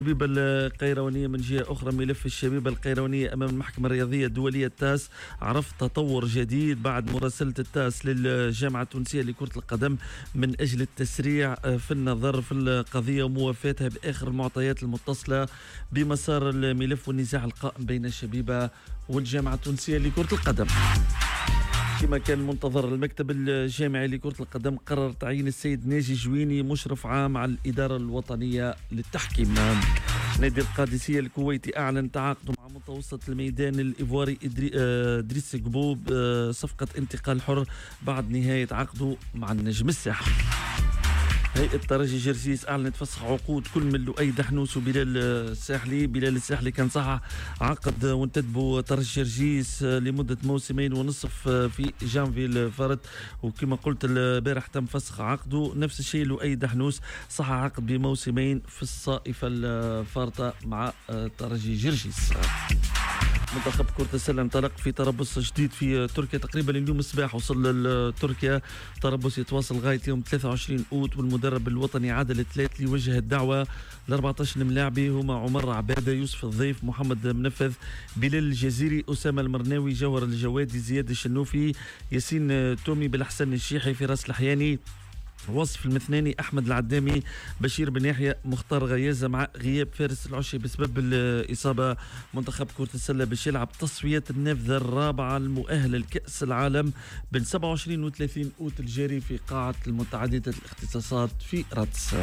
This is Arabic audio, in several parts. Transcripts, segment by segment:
الشبيبة القيروانية من جهة أخرى، ملف الشبيبة القيروانية أمام المحكمة الرياضية الدولية التاس عرف تطور جديد بعد مراسلة التاس للجامعة التونسية لكرة القدم من أجل التسريع في النظر في القضية وموافاتها بآخر المعطيات المتصلة بمسار الملف والنزاع القائم بين الشبيبة والجامعة التونسية لكرة القدم. كما كان منتظر، المكتب الجامعي لكرة القدم قرر تعيين السيد ناجي جويني مشرف عام على الإدارة الوطنية للتحكيم. نادي القادسية الكويتي أعلن تعاقده مع متوسط الميدان الإيفواري إدريس قبوب صفقة انتقال حر بعد نهاية عقده مع النجم الساحلي. هيئة ترجي جرجيس أعلنت فسخ عقود كل من لؤي دحنوس وبلال الساحلي. بلال الساحلي كان صح عقد وانتدبوا ترجي جرجيس لمدة موسمين ونصف في جانفي الفارط، وكما قلت البارح تم فسخ عقده. نفس الشيء لؤي دحنوس صح عقد بموسمين في الصائفة الفارطة مع ترجي جرجيس. منتخب كرة السلة انطلق في تربص جديد في تركيا. تقريبا اليوم الصباح وصل لتركيا، تربص يتواصل لغاية يوم 23 أوت، والمدرب الوطني عادل الثلاث لوجه الدعوة ل 14 ملاعبي هما عمر عبادة، يوسف الضيف، محمد منفذ، بلال الجزيري، أسامة المرناوي، جوهر الجوادي، زياد الشنوفي، ياسين تومي، بالحسن الشيحي، فراس الحياني، وصف المثناني، أحمد العدامي، بشير بن يحيى، مختار غيازة، مع غياب فارس العشي بسبب الإصابة. منتخب كرة السلة باش يلعب تصفيات النافذة الرابعة المؤهلة لكأس العالم بين 27 و 30 أوت الجاري في قاعة المتعددة الاختصاصات في رادس.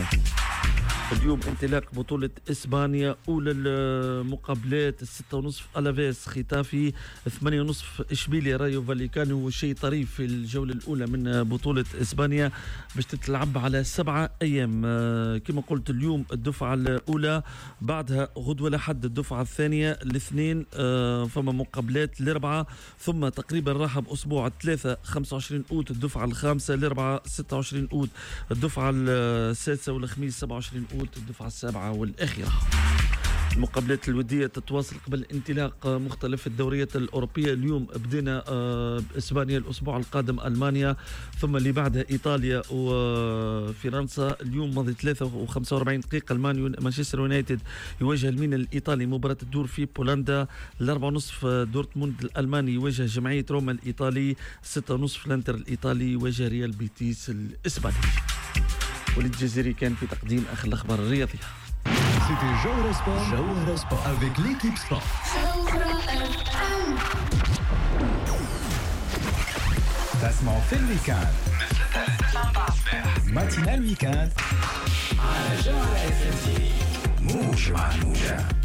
اليوم انطلاق بطولة إسبانيا، أولى المقابلات 6:30 ألافيس ختافي، 8:30 إشبيليا رايو فاليكانو. شيء طريف في الجولة الأولى من بطولة إسبانيا باش تتلعب على 7 أيام. كما قلت اليوم الدفعة الأولى، بعدها غدوة لحد الدفعة الثانية الاثنين، فما مقابلات الأربعة، ثم تقريبا راحة بأسبوع الثلاثة 25 أوت الدفعة الخامسة، الأربعة 26 أوت الدفعة السادسة، والخميس 27 أوت الدفعة السابعة والأخيرة. المقابلات الودية تتواصل قبل انطلاق مختلف الدوريات الأوروبية. اليوم بدينا بإسبانيا، الأسبوع القادم ألمانيا، ثم اللي بعدها إيطاليا وفرنسا. اليوم ماضي 3:45 دقيقة مانشستر يونايتد يواجه الميلان الإيطالي، مباراة الدور في بولندا. 4:30 دورتموند الألماني يواجه جمعية روما الإيطالي. 6:30 لانتر الإيطالي يواجه ريال بيتيس الإسباني. وليد الجزيري كان في تقديم آخر الأخبار الرياضية. C'était Jawhara Sport avec l'équipe Sport. تسمعوا في الويكاند ماتينال ويكاند على جوهرة FM. موج مع الموجة.